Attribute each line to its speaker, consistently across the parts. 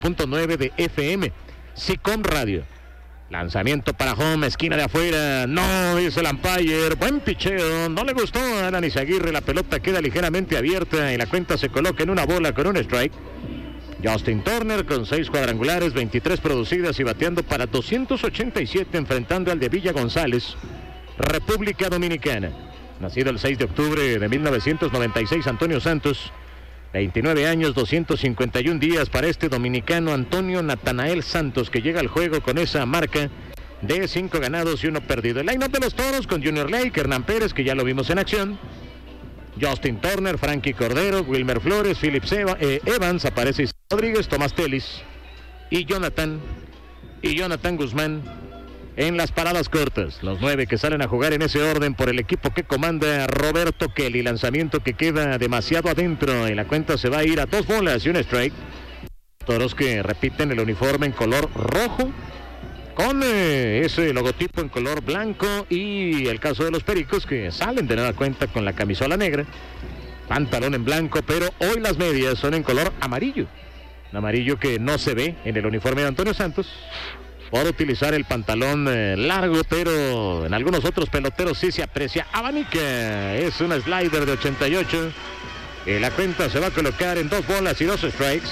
Speaker 1: .9 de FM. SICOM Radio. Lanzamiento para home, esquina de afuera. No, dice el umpire. Buen picheo. No le gustó a Alan Izaguirre. La pelota queda ligeramente abierta y la cuenta se coloca en una bola con un strike. Justin Turner con 6 cuadrangulares, 23 producidas y bateando para 287, enfrentando al de Villa González, República Dominicana. Nacido el 6 de octubre de 1996, Antonio Santos. 29 años, 251 días para este dominicano Antonio Natanael Santos, que llega al juego con esa marca de 5 ganados y 1 perdido. El line-up de los Toros con Junior Lake, Hernán Pérez, que ya lo vimos en acción, Justin Turner, Frankie Cordero, Wilmer Flores, Phillips Evans, aparece Rodríguez, Tomás Telis y Jonathan Guzmán en las paradas cortas. Los 9 que salen a jugar en ese orden por el equipo que comanda Roberto Kelly. Lanzamiento que queda demasiado adentro y la cuenta se va a ir a 2 bolas y un strike. Toros que repiten el uniforme en color rojo con ese logotipo en color blanco, y el caso de los Pericos que salen de nueva cuenta con la camisola negra, pantalón en blanco, pero hoy las medias son en color amarillo. Un amarillo que no se ve en el uniforme de Antonio Santos por utilizar el pantalón largo, pero en algunos otros peloteros sí se aprecia. Abanica es una slider de 88 y la cuenta se va a colocar en 2 bolas y 2 strikes.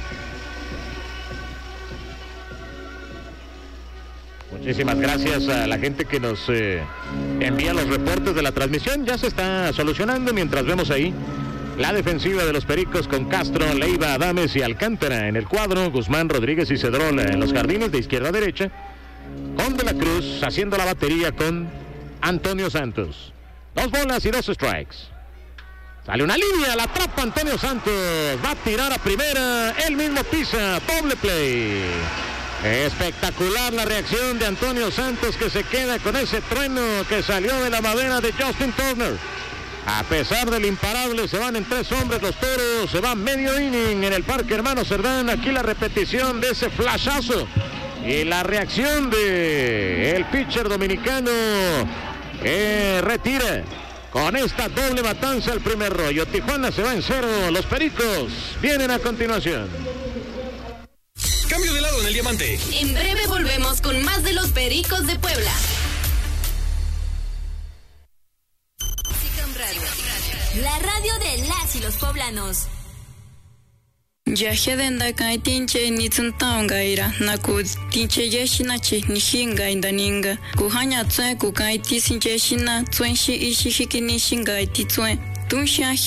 Speaker 1: Muchísimas gracias a la gente que nos envía los reportes de la transmisión. Ya se está solucionando mientras vemos ahí la defensiva de los Pericos con Castro, Leiva, Adames y Alcántara en el cuadro. Guzmán, Rodríguez y Cedrola en los jardines de izquierda a derecha. Con De la Cruz haciendo la batería con Antonio Santos. 2 bolas y 2 strikes. Sale una línea, la atrapa Antonio Santos. Va a tirar a primera, él mismo pisa, doble play. Espectacular la reacción de Antonio Santos, que se queda con ese trueno que salió de la madera de Justin Turner. A pesar del imparable, se van en 3 hombres los Toros, se va medio inning en el Parque Hermano Cerdán. Aquí la repetición de ese flashazo y la reacción de el pitcher dominicano que retira con esta doble matanza el primer rollo. Tijuana se va en 0, los Pericos vienen a continuación.
Speaker 2: Cambio de lado en el diamante.
Speaker 3: En breve volvemos con más de los Pericos de Puebla. La radio de las y los poblanos.
Speaker 4: Yahedenda kai tinche ni tsuntaonga ira naku tinche yeshina chi nishinga indaninga kuhanya tsue ku kai tisinche shina tsuen shi ishi hikini shinga ti tsuen tunsha